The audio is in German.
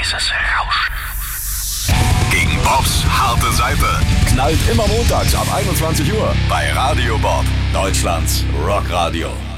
Dieses Rauschen. Gegen Bobs harte Seite. Knallt immer montags ab 21 Uhr bei Radio Bob, Deutschlands Rockradio.